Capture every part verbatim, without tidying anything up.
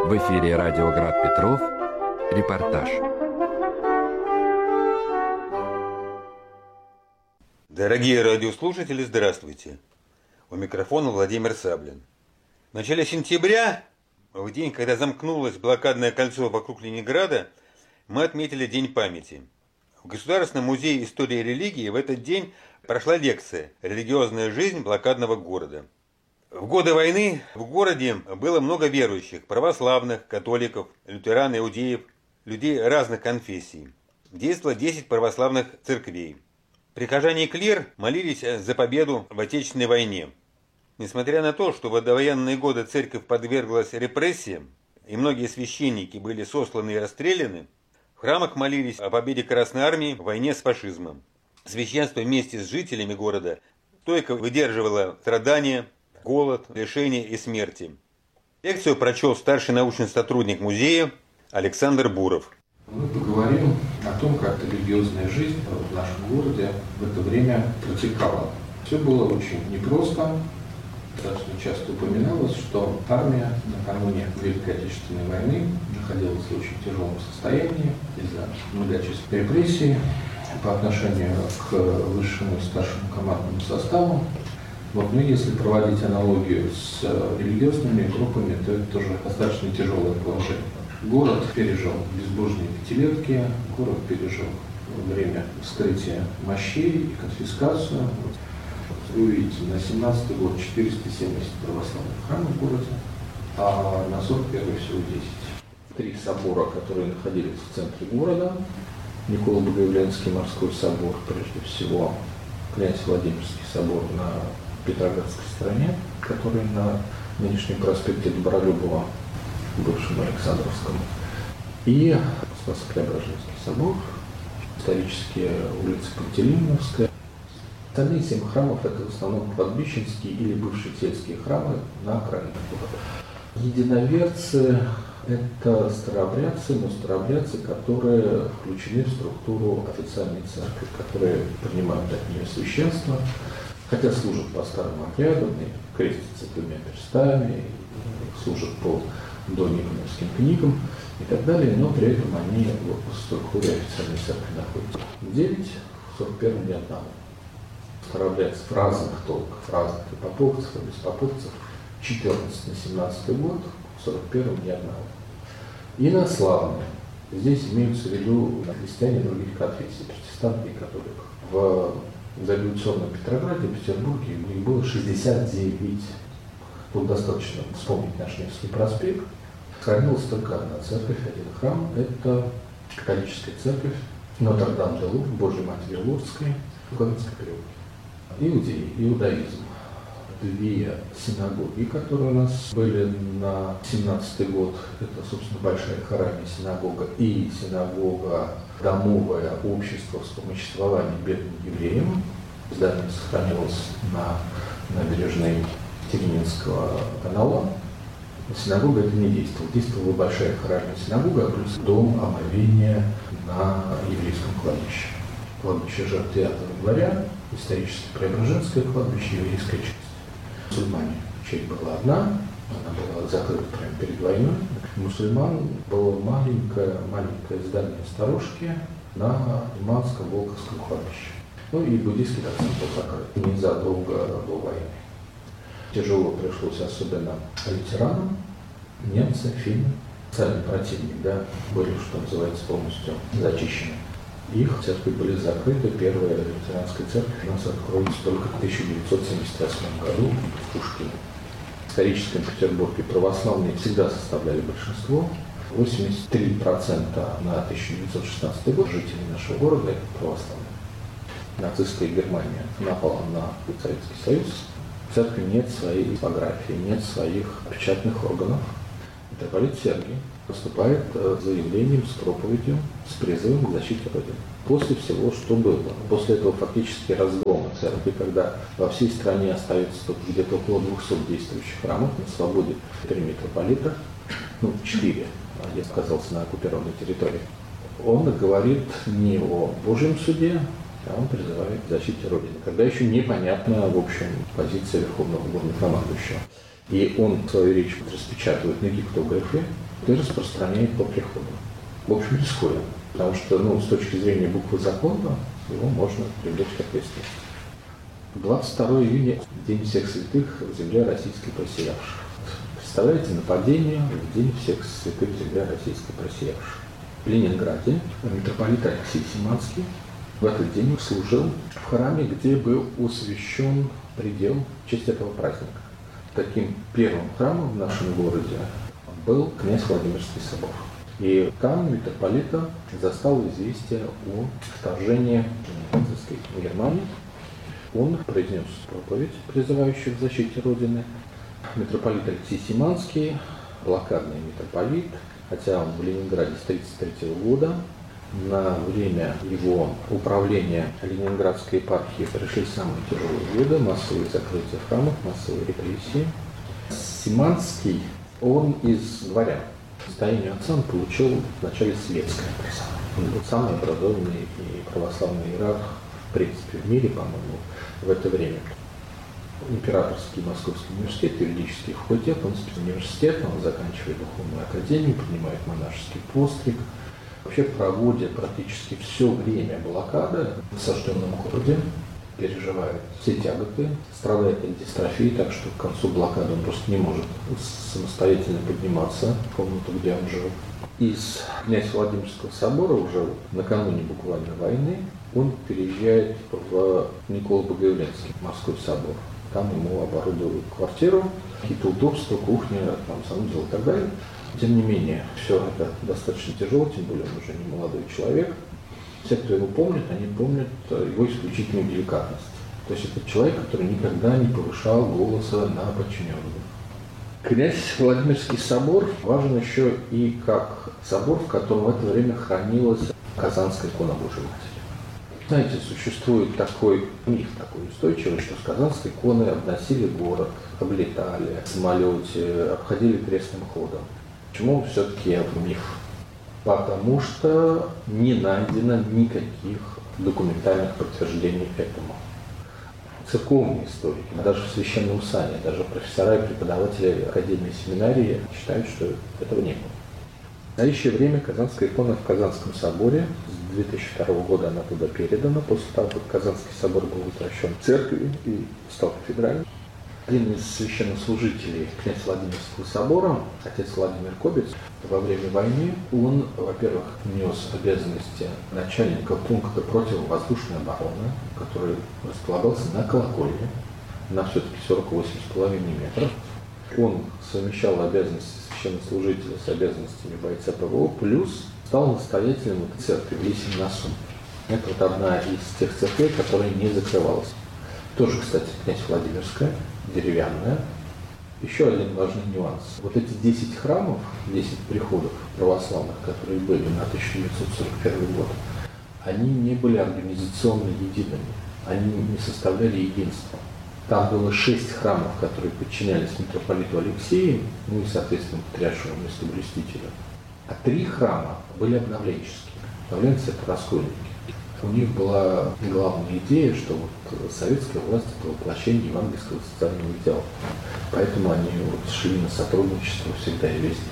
В эфире радио Град Петров. Репортаж. Дорогие радиослушатели, здравствуйте. У микрофона Владимир Саблин. В начале сентября, в день, когда замкнулось блокадное кольцо вокруг Ленинграда, мы отметили День памяти. В Государственном музее истории и религии в этот день прошла лекция «Религиозная жизнь блокадного города». В годы войны в городе было много верующих, православных, католиков, лютеран, иудеев, людей разных конфессий. Действовало десять православных церквей. Прихожане и клир молились за победу в Отечественной войне. Несмотря на то, что в довоенные годы церковь подверглась репрессиям, и многие священники были сосланы и расстреляны, в храмах молились о победе Красной Армии в войне с фашизмом. Священство вместе с жителями города стойко выдерживало страдания, голод, лишения и смерти. Лекцию прочел старший научный сотрудник музея Александр Буров. Мы поговорим о том, как религиозная жизнь в нашем городе в это время протекала. Все было очень непросто. Достаточно часто упоминалось, что армия накануне Великой Отечественной войны находилась в очень тяжелом состоянии из-за многочисленных репрессий по отношению к высшему и старшему командному составу. Вот, ну, если проводить аналогию с религиозными группами, то это тоже достаточно тяжелое положение. Город пережил безбожные пятилетки, город пережил время вскрытия мощей и конфискацию. Вы увидите, на семнадцатый год четыреста семьдесят православных храмов в городе, а на сорок первый всего десять. Три собора, которые находились в центре города: Николо-Богоявленский морской собор, прежде всего, князь Владимирский собор на Петроградской стороне, который на нынешнем проспекте Добролюбова, бывшем Александровском, и Спасо-Преображенский собор, исторические улицы Пантелеймоновская. Остальные семь храмов – это в основном кладбищенские или бывшие сельские храмы на окраине города. Единоверцы – это старообрядцы, но старообрядцы, которые включены в структуру официальной церкви, которые принимают от нее священство, хотя служат по старым обрядам, и крестятся двумя перстами, и служат по дониконовским книгам и так далее, но при этом они в структуре официальной церкви находятся. Девять, в сорок первом ни одного. Старообрядцев разных толков, разных и поповцев, и беспоповцев, четырнадцатый на семнадцатый год, в сорок первом ни одного. Инославные. Здесь имеются в виду христиане других конфессий, протестанты и католиков. В дореволюционном Петрограде, Петербурге их было шестьдесят девять. Тут достаточно вспомнить наш Невский проспект. Сохранилась только одна церковь, один храм. Это католическая церковь Нотр-Дам-де-Лур, Божьей Матери Лурдской, в Гагаринском переулке. Иудеи, иудаизм. Две синагоги, которые у нас были на семнадцатый год, это, собственно, Большая Хоральная синагога и синагога Домовое общество вспомоществования бедным евреям. Здание сохранилось на набережной Теренинского канала. Синагога это не действовала. Действовала Большая Хоральная синагога, плюс дом омовения на еврейском кладбище. Кладбище жертв девятого января, исторически Преображенское кладбище, еврейская часть. Мусульмане. Часть была одна, она была закрыта прямо перед войной. Мусульман было маленькое, маленькое здание сторожки на Иманском Волковском кладбище. Ну и буддийский доцент был закрыт незадолго до войны. Тяжело пришлось особенно лютеранам, немцы, финны. Сами противники, да, были, что называется, полностью зачищены. Их церкви были закрыты. Первая лютеранская церковь у нас откроется только в тысяча девятьсот семьдесят восьмом году в Пушкине. В историческом Петербурге православные всегда составляли большинство. восемьдесят три процента на тысяча девятьсот шестнадцатый год жителей нашего города – это православные. Нацистская Германия напала на Советский Союз. В церкви нет своей типографии, нет своих печатных органов. Митрополит Сергий выступает с заявлением, с проповедью, с призывом к защите Родины. После всего, что было, после этого фактически разгрома церкви, когда во всей стране остается только где-то около двухсот действующих храмов на свободе, три митрополита, ну, четыре, один оказался на оккупированной территории, он говорит не о Божьем суде, а он призывает к защите Родины, когда еще непонятна, в общем, позиция Верховного Главнокомандующего. И он свою речь распечатывает на гиктографе, и распространяет по приходу. В общем, рискуя, потому что ну, с точки зрения буквы закона его можно привлечь к ответственности. двадцать второго июня, День всех святых в земле российской просиявших. Представляете, нападение в День всех святых в земле российской просиявших. В Ленинграде митрополит Алексей Симанский в этот день служил в храме, где был освящен предел в честь этого праздника. Таким первым храмом в нашем городе был князь Владимирский собор. И там митрополита застал известие о вторжении нацистской Германии. Он произнес проповедь, призывающую к защите Родины. Митрополит Алексей Симанский, блокадный митрополит, хотя он в Ленинграде с тысяча девятьсот тридцать третьего года, на время его управления Ленинградской епархии пришли самые тяжелые годы, массовые закрытия храмов, массовые репрессии. Симанский, он из дворян. В состоянии отца он получил вначале светское образование. Он был самый образованный и православный иерарх, в принципе, в мире, по-моему, в это время. Императорский Московский университет, юридический факультет, он с университета, он заканчивает духовную академию, принимает монашеский постриг. Вообще проводит практически все время блокады в осажденном городе, переживает все тяготы, страдает от дистрофии, так что к концу блокады он просто не может самостоятельно подниматься в комнату, где он жил. Из князя Владимирского собора уже накануне буквально войны он переезжает в Николо-Богоявленский, Морской собор. Там ему оборудуют квартиру, какие-то удобства, кухня, там, санузел и так далее. Тем не менее, все это достаточно тяжело, тем более он уже не молодой человек. Все, кто его помнит, они помнят его исключительную деликатность. То есть это человек, который никогда не повышал голоса на подчиненных. Князь Владимирский собор важен еще и как собор, в котором в это время хранилась Казанская икона Божией Матери. Знаете, существует такой миф, такой устойчивый, что с Казанской иконы обносили город, облетали в самолете, обходили крестным ходом. Почему все-таки это миф? Потому что не найдено никаких документальных подтверждений этому. Церковные историки, даже в Священном Сане, даже профессора и преподаватели Академии семинарии считают, что этого не было. В настоящее время Казанская икона в Казанском соборе, с две тысячи второго года она туда передана, после того, как Казанский собор был возвращен в церкви и стал кафедральным. Один из священнослужителей князя Владимирского собора, отец Владимир Кобец, во время войны, он, во-первых, нес обязанности начальника пункта противовоздушной обороны, который располагался на колокольне, на все-таки сорок восемь с половиной метров. Он совмещал обязанности священнослужителя с обязанностями бойца ПВО, плюс стал настоятелем церкви в Лисьем-на-Сум. Это вот одна из тех церквей, которая не закрывалась. Тоже, кстати, князь Владимирская, деревянная. Еще один важный нюанс. Вот эти десять храмов, десять приходов православных, которые были на тысяча девятьсот сорок первый год, они не были организационно едиными, они не составляли единство. Там было шесть храмов, которые подчинялись митрополиту Алексею, ну и, соответственно, патриаршему местоблюстителю. А три храма были обновленческие. Обновленцы – это раскольники. У них была главная идея, что вот советская власть – это воплощение евангельского социального идеала. Поэтому они вот шли на сотрудничество всегда и везде.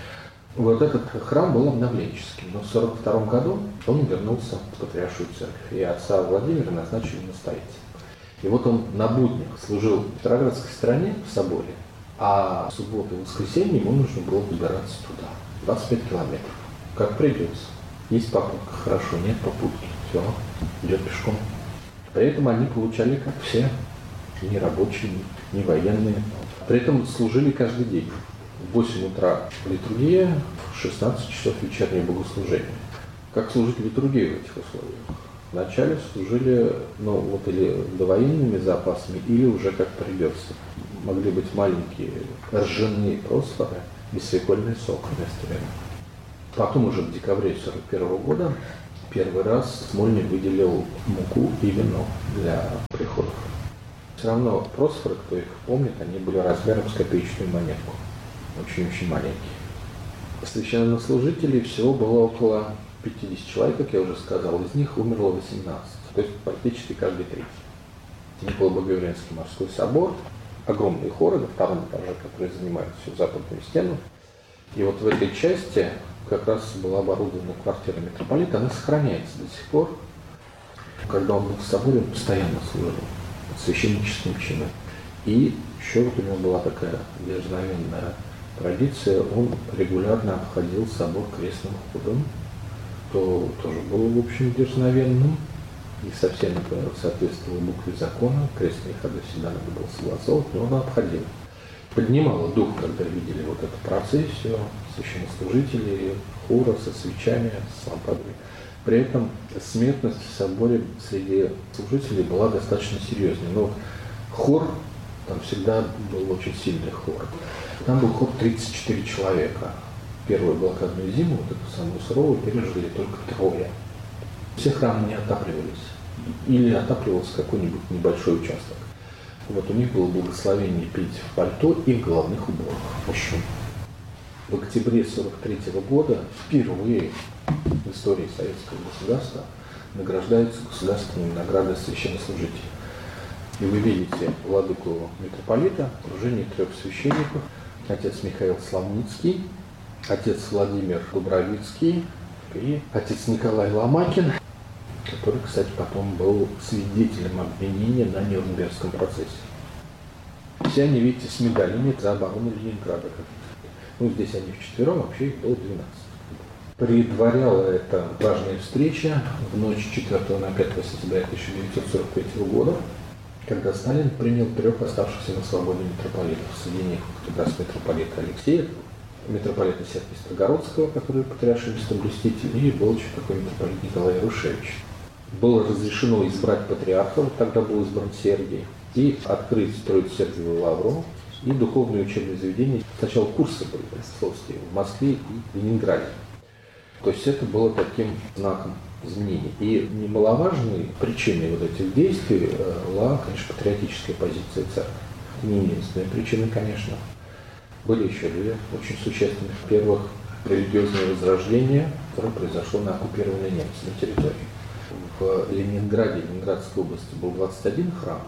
Вот этот храм был обновленческим, но в сорок втором году он вернулся в патриаршую церковь, и отца Владимира назначили настоятелем. И вот он на буднях служил в Петроградской стороне в соборе, а в субботу и воскресенье ему нужно было добираться туда, двадцать пять километров, как придется. Есть попутка, хорошо, нет попутки, все, идет пешком. При этом они получали, как все, ни рабочие, ни военные. При этом служили каждый день. В восемь утра литургия, в шестнадцать часов вечернее богослужение. Как служить литургию в этих условиях? Вначале служили, ну, вот или довоенными запасами, или уже как придется. Могли быть маленькие ржаные просфоры и свекольный сок вместо вина. Потом уже в декабре сорок первого года первый раз Смольный выделил муку и вино для приходов. Все равно просфоры, кто их помнит, они были размером с копеечную монетку. Очень-очень маленькие. Священнослужителей всего было около пятьдесят человек, как я уже сказал, из них умерло восемнадцать, то есть практически каждый третий. Николо-Богоявленский морской собор, огромные хоры на втором этаже, которые занимают всю западную стену, И вот в этой части как раз была оборудована квартира митрополита, она сохраняется до сих пор. Когда он был в соборе, он постоянно служил священническим чином. И еще вот у него была такая дерзновенная традиция, он регулярно обходил собор крестным ходом, то тоже был, в общем, дерзновенным и совсем, например, соответствовал букве закона, крестные ходы всегда надо было согласовывать, но он обходил. Поднимало дух, когда видели вот эту процессию, священнослужителей, хора со свечами, с лампадами. При этом смертность в соборе среди служителей была достаточно серьезной. Но хор, там всегда был очень сильный хор. Там был хор тридцать четыре человека. Первую блокадную зиму, вот эту самую суровую, пережили только трое. Все храмы не отапливались. Или отапливался какой-нибудь небольшой участок. Вот у них было благословение пить в пальто и в головных уборах. В общем, в октябре сорок третьего года впервые в истории советского государства награждаются государственными наградой священнослужителей. И вы видите владыку митрополита в окружении трех священников: отец Михаил Славницкий, отец Владимир Дубровицкий и отец Николай Ломакин, который, кстати, потом был свидетелем обвинения на Нюрнбергском процессе. Все они, видите, с медалями за оборону Ленинграда. Ну, здесь они вчетвером, вообще их было двенадцать. Предваряла эта важная встреча в ночь с четвёртого на пятое сентября тысяча девятьсот сорок третьего года, когда Сталин принял трех оставшихся на свободе митрополитов. Среди них как раз митрополита Алексея, митрополита Сергия Строгородского, который патриарший местоблюститель, и был еще такой митрополит Николай Рушевич. Было разрешено избрать патриарха, вот тогда был избран Сергий, и открыть строить Сергиевую лавру и духовные учебные заведения. Сначала курсы были богословские в Москве и в Ленинграде. То есть это было таким знаком изменений. И немаловажной причиной вот этих действий была, конечно, патриотическая позиция церкви. Это не единственная причина, конечно. Были еще две очень существенных. Во-первых, религиозное возрождение, которое произошло на оккупированной немцами территории. В Ленинграде, Ленинградской области был двадцать один храм,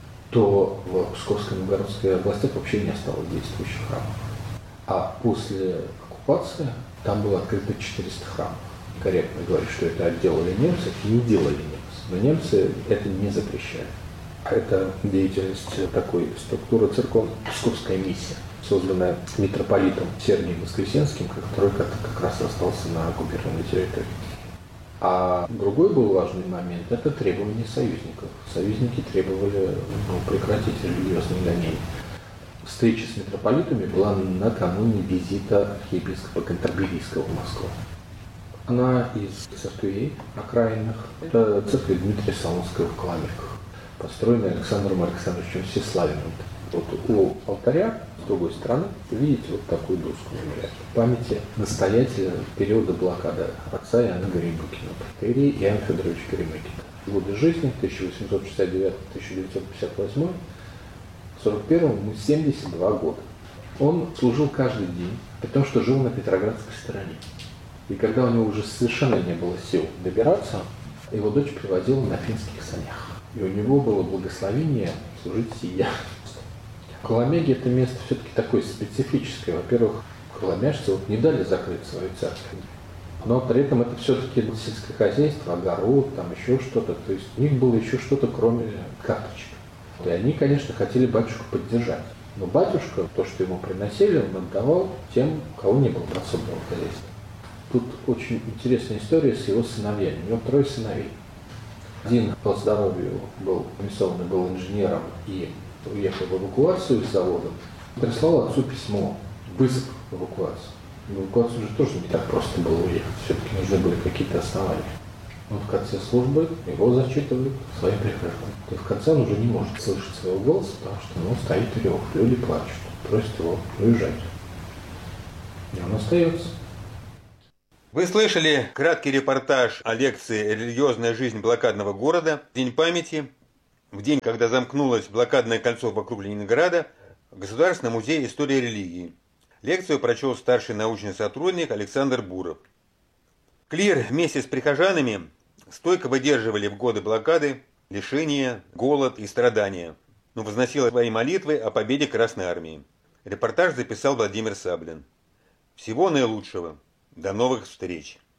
то в Псковской и Новгородской областях вообще не осталось действующих храмов. А после оккупации там было открыто четыреста храмов. Корректно говорить, что это делали немцы, это не делали немцы. Но немцы это не запрещали. Это деятельность такой структуры церковной, Псковская миссия, созданная митрополитом Сергием Воскресенским, который как раз остался на оккупированной территории. А другой был важный момент – это требования союзников. Союзники требовали ну, прекратить религиозные гонения. Встреча с митрополитами была накануне визита архиепископа Кантерберийского в Москву. Она из церквей окраинных. Это церковь Дмитрия Солунского в Коломенках, построенная Александром Александровичем Всеславиным. Вот у алтаря с другой стороны вы видите вот такую доску в памяти настоятеля периода блокады отца Иоанна Горемыкина, протоиерей Иоанн Федорович Горемыкин. Годы жизни тысяча восемьсот шестьдесят девятый — тысяча девятьсот пятьдесят восьмой, в сорок первом ему семьдесят два года. Он служил каждый день, при том, что жил на Петроградской стороне. И когда у него уже совершенно не было сил добираться, его дочь приводила на финских санях. И у него было благословение служить сия. Коломяги – это место все-таки такое специфическое. Во-первых, коломяжцы вот не дали закрыть свою церковь. Но при этом это все-таки сельское хозяйство, огород, там еще что-то. То есть у них было еще что-то, кроме карточек. И они, конечно, хотели батюшку поддержать. Но батюшка, то, что ему приносили, он отдавал тем, у кого не было подсобного хозяйства. Тут очень интересная история с его сыновьями. У него трое сыновей. Один по здоровью был комиссованный, был инженером и уехал в эвакуацию с заводом. Прислал отцу письмо, вызов в эвакуацию. В эвакуацию уже тоже не так просто было уехать. Все-таки нужны были какие-то основания. Он в конце службы, его зачитывают своим прихожанам. И в конце он уже не может слышать своего голоса, потому что ну, стоит рев, люди плачут, просят его уезжать. И он остается. Вы слышали краткий репортаж о лекции «Религиозная жизнь блокадного города. День памяти». В день, когда замкнулось блокадное кольцо вокруг Ленинграда, в Государственном музее истории религии. Лекцию прочел старший научный сотрудник Александр Буров. Клир вместе с прихожанами стойко выдерживали в годы блокады лишения, голод и страдания, но возносила свои молитвы о победе Красной Армии. Репортаж записал Владимир Саблин. Всего наилучшего. До новых встреч.